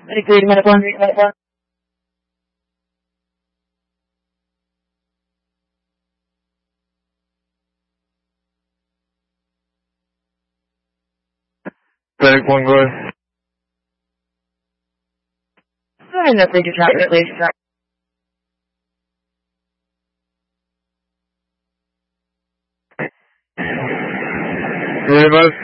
Read medical one. Medic one, go ahead. And that's your traffic, please. Read